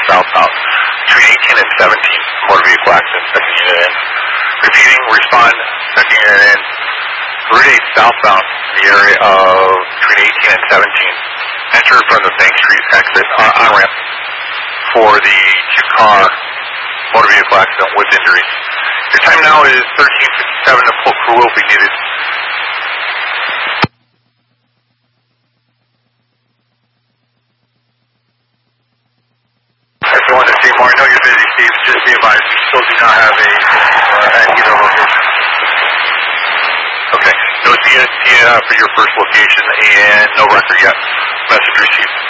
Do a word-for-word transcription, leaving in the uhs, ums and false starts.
southbound. Between eighteen and seventeen, motor vehicle accident, second unit in. Repeating, respond, second unit in. Route eight southbound, the area of between eighteen and seventeen. Enter from the Bank Street exit uh, on-ramp for the two-car motor vehicle accident with injuries. Your time now is thirteen fifty-seven. A full crew will be needed. If you want to see more, I know you're busy, Steve. Just be advised, we still do not have a uh, at either location. Okay. No C S T uh, for your first location and no record yet. Message received.